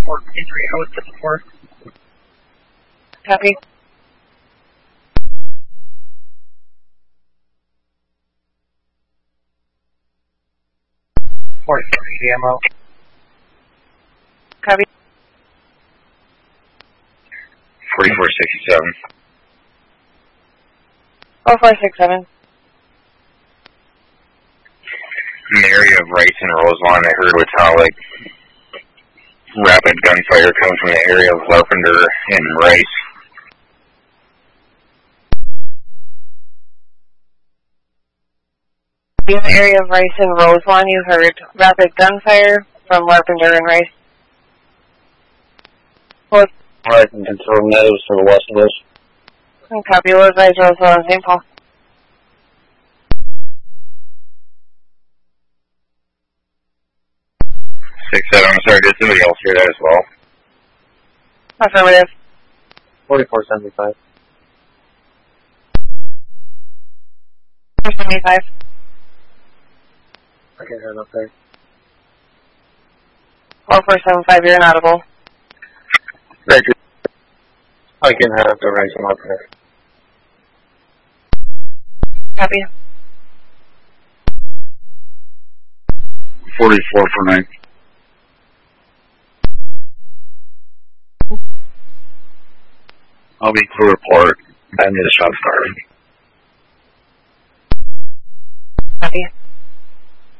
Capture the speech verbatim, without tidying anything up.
four twenty-three, I was at the four. Copy. forty-four eighty ammo. Copy. forty-four sixty-seven. four four six seven. In the area of Rice and Roselawn, I heard metallic rapid gunfire coming from the area of Larpenter and Rice. In the area of Rice and Roselawn, you heard rapid gunfire from Larpenter and Rice. What? Alright, and control Meadows to the west of us. Copy. What advise Roselawn and Saint Paul? six seven, I'm sorry, did somebody else hear that as well? Affirmative. forty-four seventy-five. four seventy-five. I can hear it up there. four four seven five, you're inaudible. Right. I can hear it up there, right, I'm up there. Copy. forty-four for nine. I'll be to report. I need a shot started. Copy.